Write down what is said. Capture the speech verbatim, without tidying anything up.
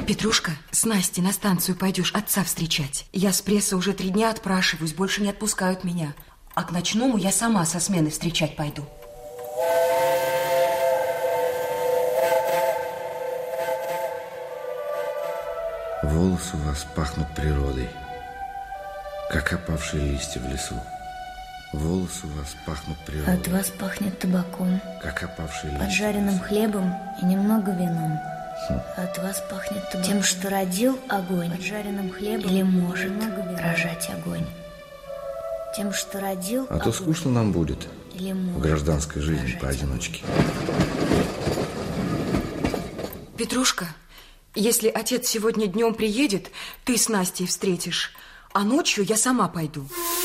Петрушка, с Настей на станцию пойдешь отца встречать. Я с прессы уже три дня отпрашиваюсь, больше не отпускают меня. А к ночному я сама со смены встречать пойду. Волосы у вас пахнут природой, как опавшие листья в лесу. Волосы у вас пахнут природой. От вас пахнет табаком, как опавшие листья. поджаренным хлебом и немного вином. Хм. От вас пахнет табаком. Тем, что родил огонь, поджаренным хлебом, или может рожать огонь. Тем, что родил А огонь, то скучно нам будет или в гражданской жизни поодиночке. Петрушка, если отец сегодня днем приедет, ты с Настей встретишь, а ночью я сама пойду.